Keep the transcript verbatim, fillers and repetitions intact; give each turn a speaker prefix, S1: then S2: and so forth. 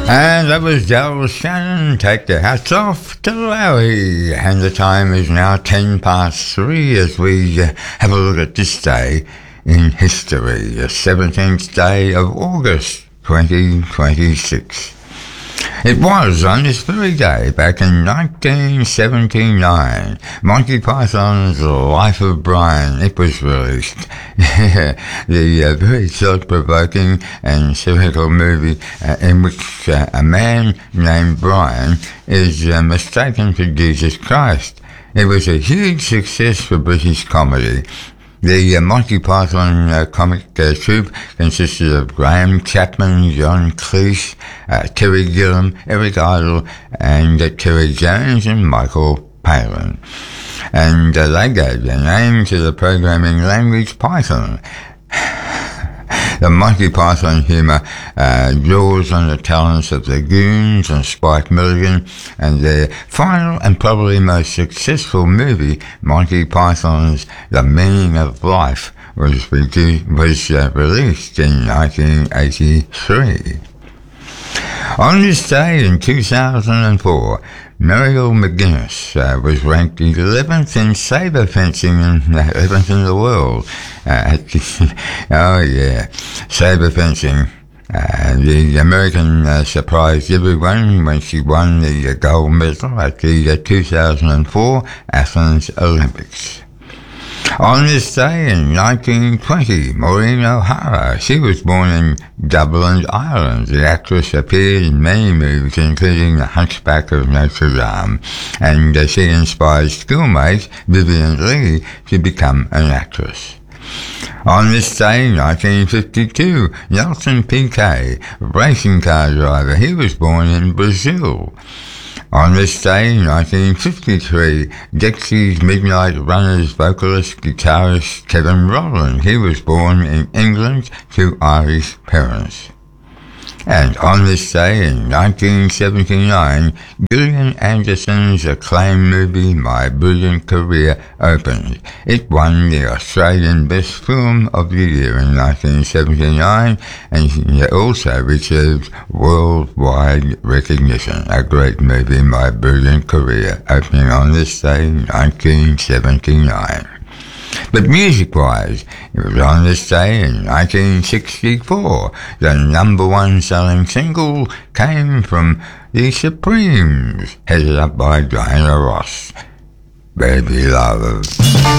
S1: And that was Del Shannon, Take the Hats Off to Larry. And the time is now ten past three as we uh, have a look at this day in history, the seventeenth day of August, twenty twenty-six. It was on this very day, back in nineteen seventy-nine, Monty Python's Life of Brian, it was released. the uh, very thought-provoking and satirical movie uh, in which uh, a man named Brian is uh, mistaken for Jesus Christ. It was a huge success for British comedy. The uh, Monty Python uh, comic uh, troupe consisted of Graham Chapman, John Cleese, uh, Terry Gilliam, Eric Idle, and uh, Terry Jones and Michael Palin. And uh, they gave their name to the programming language Python. The Monty Python humour uh, draws on the talents of the Goons and Spike Milligan, and their final and probably most successful movie, Monty Python's The Meaning of Life, was, was uh, released in nineteen eighty-three. On this day in two thousand four, Muriel McGuinness uh, was ranked eleventh in sabre fencing and eleventh in the world. Uh, oh yeah, sabre fencing. Uh, the American uh, surprised everyone when she won the uh, gold medal at the uh, two thousand four Athens Olympics. On this day in nineteen twenty, Maureen O'Hara, she was born in Dublin, Ireland. The actress appeared in many movies, including The Hunchback of Notre Dame, and uh, she inspired schoolmate Vivian Lee to become an actress. On this day, nineteen fifty-two, Nelson Piquet, racing car driver, he was born in Brazil. On this day, nineteen fifty-three, Dexys Midnight Runners vocalist, guitarist Kevin Rowland, he was born in England to Irish parents. And on this day in nineteen seventy-nine, Gillian Anderson's acclaimed movie My Brilliant Career opened. It won the Australian Best Film of the Year in nineteen seventy-nine, and it also received worldwide recognition. A great movie, My Brilliant Career, opening on this day in nineteen seventy-nine. But music-wise, it was on this day in nineteen sixty-four. The number one selling single came from the Supremes, headed up by Diana Ross. Baby Love.